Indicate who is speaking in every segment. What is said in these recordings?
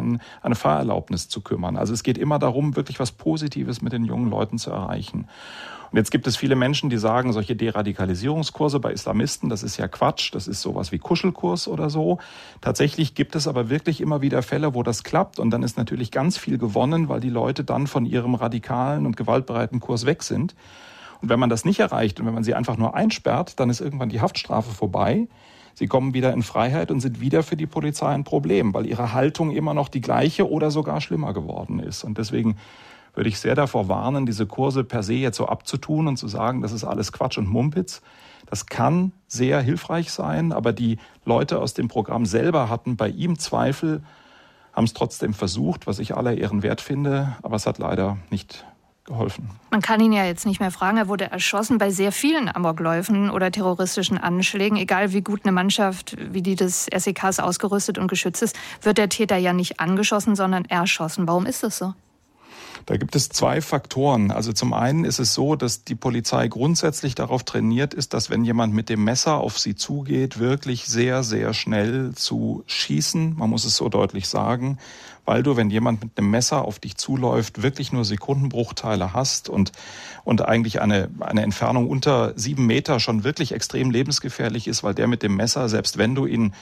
Speaker 1: eine Fahrerlaubnis zu kümmern. Also es geht immer darum, wirklich was Positives mit den jungen Leuten zu erreichen. Und jetzt gibt es viele Menschen, die sagen, solche Deradikalisierungskurse bei Islamisten, das ist ja Quatsch, das ist sowas wie Kuschelkurs oder so. Tatsächlich gibt es aber wirklich immer wieder Fälle, wo das klappt und dann ist natürlich ganz viel gewonnen, weil die Leute dann von ihrem radikalen und gewaltbereiten Kurs weg sind. Und wenn man das nicht erreicht und wenn man sie einfach nur einsperrt, dann ist irgendwann die Haftstrafe vorbei. Sie kommen wieder in Freiheit und sind wieder für die Polizei ein Problem, weil ihre Haltung immer noch die gleiche oder sogar schlimmer geworden ist. Und deswegen würde ich sehr davor warnen, diese Kurse per se jetzt so abzutun und zu sagen, das ist alles Quatsch und Mumpitz. Das kann sehr hilfreich sein, aber die Leute aus dem Programm selber hatten bei ihm Zweifel, haben es trotzdem versucht, was ich aller Ehren wert finde, aber es hat leider nicht geholfen.
Speaker 2: Man kann ihn ja jetzt nicht mehr fragen, er wurde erschossen bei sehr vielen Amokläufen oder terroristischen Anschlägen. Egal wie gut eine Mannschaft wie die des SEKs ausgerüstet und geschützt ist, wird der Täter ja nicht angeschossen, sondern erschossen. Warum ist das so?
Speaker 1: Da gibt es zwei Faktoren. Also zum einen ist es so, dass die Polizei grundsätzlich darauf trainiert ist, dass wenn jemand mit dem Messer auf sie zugeht, wirklich sehr, sehr schnell zu schießen. Man muss es so deutlich sagen, weil du, wenn jemand mit einem Messer auf dich zuläuft, wirklich nur Sekundenbruchteile hast und eigentlich eine Entfernung unter 7 Meter schon wirklich extrem lebensgefährlich ist, weil der mit dem Messer, selbst wenn du ihn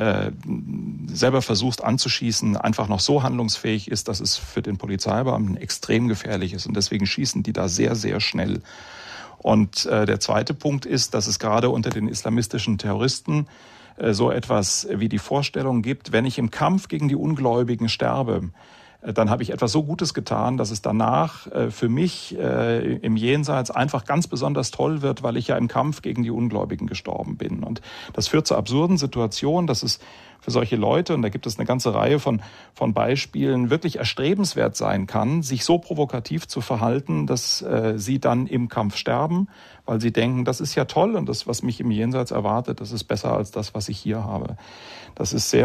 Speaker 1: selber versuchst anzuschießen, einfach noch so handlungsfähig ist, dass es für den Polizeibeamten extrem gefährlich ist. Und deswegen schießen die da sehr, sehr schnell. Und der zweite Punkt ist, dass es gerade unter den islamistischen Terroristen so etwas wie die Vorstellung gibt, wenn ich im Kampf gegen die Ungläubigen sterbe, dann habe ich etwas so Gutes getan, dass es danach für mich im Jenseits einfach ganz besonders toll wird, weil ich ja im Kampf gegen die Ungläubigen gestorben bin. Und das führt zu absurden Situationen, dass es für solche Leute, und da gibt es eine ganze Reihe von Beispielen, wirklich erstrebenswert sein kann, sich so provokativ zu verhalten, dass sie dann im Kampf sterben, weil sie denken, das ist ja toll und das, was mich im Jenseits erwartet, das ist besser als das, was ich hier habe. Das ist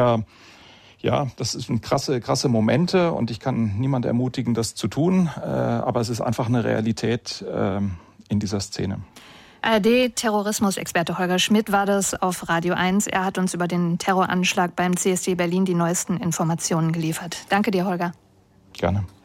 Speaker 1: das sind krasse Momente und ich kann niemand ermutigen, das zu tun, aber es ist einfach eine Realität in dieser Szene.
Speaker 2: ARD-Terrorismusexperte Holger Schmidt war das auf Radio 1. Er hat uns über den Terroranschlag beim CSD Berlin die neuesten Informationen geliefert. Danke dir, Holger.
Speaker 1: Gerne.